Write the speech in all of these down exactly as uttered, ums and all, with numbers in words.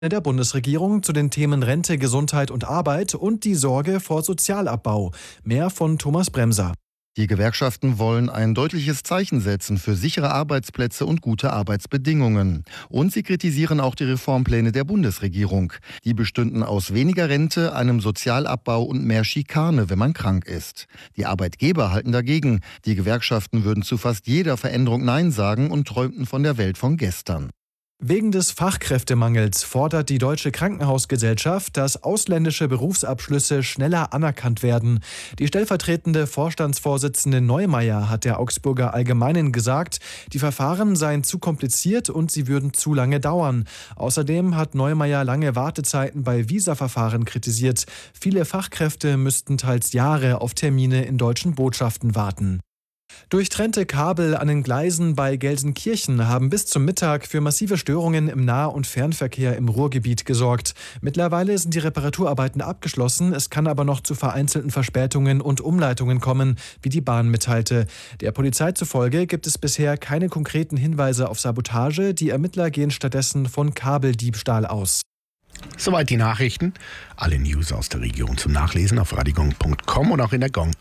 der Bundesregierung zu den Themen Rente, Gesundheit und Arbeit und die Sorge vor Sozialabbau. Mehr von Thomas Bremser. Die Gewerkschaften wollen ein deutliches Zeichen setzen für sichere Arbeitsplätze und gute Arbeitsbedingungen. Und sie kritisieren auch die Reformpläne der Bundesregierung. Die bestünden aus weniger Rente, einem Sozialabbau und mehr Schikane, wenn man krank ist. Die Arbeitgeber halten dagegen. Die Gewerkschaften würden zu fast jeder Veränderung Nein sagen und träumten von der Welt von gestern. Wegen des Fachkräftemangels fordert die Deutsche Krankenhausgesellschaft, dass ausländische Berufsabschlüsse schneller anerkannt werden. Die stellvertretende Vorstandsvorsitzende Neumeier hat der Augsburger Allgemeinen gesagt, die Verfahren seien zu kompliziert und sie würden zu lange dauern. Außerdem hat Neumeier lange Wartezeiten bei Visaverfahren kritisiert. Viele Fachkräfte müssten teils Jahre auf Termine in deutschen Botschaften warten. Durchtrennte Kabel an den Gleisen bei Gelsenkirchen haben bis zum Mittag für massive Störungen im Nah- und Fernverkehr im Ruhrgebiet gesorgt. Mittlerweile sind die Reparaturarbeiten abgeschlossen, es kann aber noch zu vereinzelten Verspätungen und Umleitungen kommen, wie die Bahn mitteilte. Der Polizei zufolge gibt es bisher keine konkreten Hinweise auf Sabotage, die Ermittler gehen stattdessen von Kabeldiebstahl aus. Soweit die Nachrichten. Alle News aus der Region zum Nachlesen auf radiogong punkt com und auch in der Gong.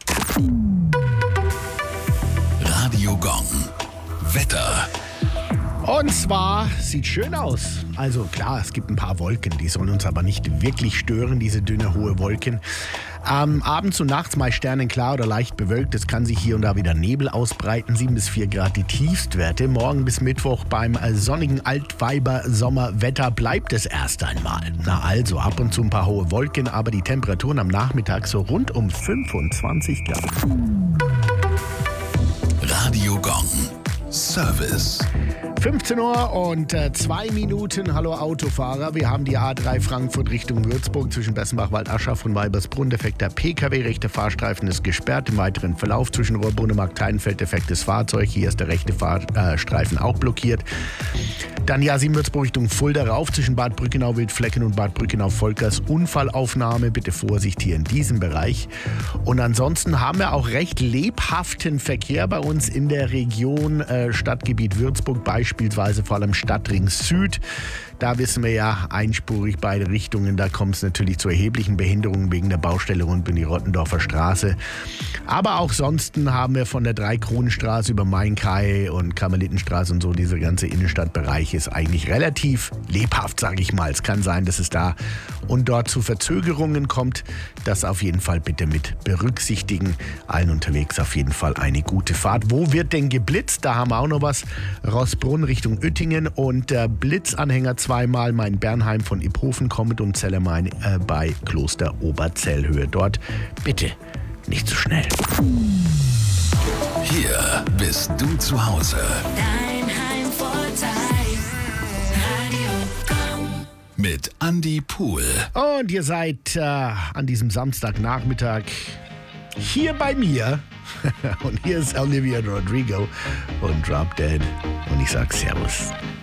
Radio Gong. Wetter. Und zwar sieht schön aus. Also klar, es gibt ein paar Wolken, die sollen uns aber nicht wirklich stören, diese dünne, hohe Wolken. Ähm, abends und nachts mal sternenklar oder leicht bewölkt. Es kann sich hier und da wieder Nebel ausbreiten. sieben bis vier Grad die Tiefstwerte. Morgen bis Mittwoch beim sonnigen Altweiber-Sommerwetter bleibt es erst einmal. Na also, ab und zu ein paar hohe Wolken, aber die Temperaturen am Nachmittag so rund um fünfundzwanzig Grad. Radio Gong. Service. fünfzehn Uhr und äh, zwei Minuten. Hallo Autofahrer. Wir haben die A drei Frankfurt Richtung Würzburg zwischen Bessenbach-Wald-Aschach und Weibersbrunn. Defekter P K W. Rechter Fahrstreifen ist gesperrt. Im weiteren Verlauf zwischen Rohrbrunn und Markteinfeld defektes Fahrzeug. Hier ist der rechte Fahrstreifen auch blockiert. Dann ja sieben Würzburg Richtung Fulda rauf zwischen Bad Brückenau, Wildflecken und Bad Brückenau Volkers. Unfallaufnahme. Bitte Vorsicht hier in diesem Bereich. Und ansonsten haben wir auch recht lebhaften Verkehr bei uns in der Region äh, Stadtgebiet Würzburg, beispielsweise vor allem Stadtring Süd. Da wissen wir ja, einspurig beide Richtungen, da kommt es natürlich zu erheblichen Behinderungen wegen der Baustelle rund um die Rottendorfer Straße. Aber auch sonst haben wir von der Drei-Kronen-Straße über Mainkai und Karmelitenstraße und so, dieser ganze Innenstadtbereich ist eigentlich relativ lebhaft, sage ich mal. Es kann sein, dass es da und dort zu Verzögerungen kommt. Das auf jeden Fall bitte mit berücksichtigen. Allen unterwegs auf jeden Fall eine gute Fahrt. Wo wird denn geblitzt? Da haben wir auch noch was. Rossbrunn Richtung Uettingen und der Blitzanhänger zweimal Main Bernheim von Iphofen kommend und Zellermain äh, bei Kloster Oberzellhöhe. Dort bitte nicht zu schnell. Hier bist du zu Hause. Dein Heimvorteil. Radio Gong. Mit Andi Pool. Und ihr seid äh, an diesem Samstagnachmittag hier bei mir. Und hier ist Olivia Rodrigo und Drop Dead. Und ich sag Servus.